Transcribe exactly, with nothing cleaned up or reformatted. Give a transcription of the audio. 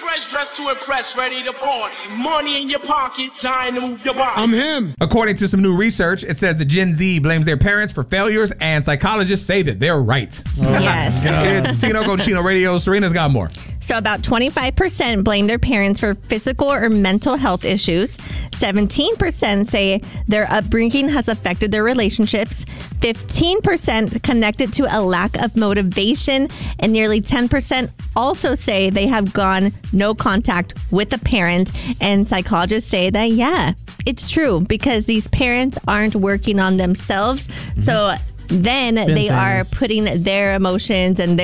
fresh, dressed to impress, ready to party. Money in your pocket, time to move your body. I'm him. According to some new research, it says the Gen Z blames their parents for failures, and psychologists say that they're right. Yes. It's Tino Cochino Radio. Serena's got more. So about twenty-five percent blame their parents for physical or mental health issues. seventeen percent say their upbringing has affected their relationships. fifteen percent connected to a lack of motivation. And nearly ten percent also say they have gone no contact with a parent. And psychologists say that, yeah, it's true because these parents aren't working on themselves. Mm-hmm. So then Been they are this. putting their emotions and their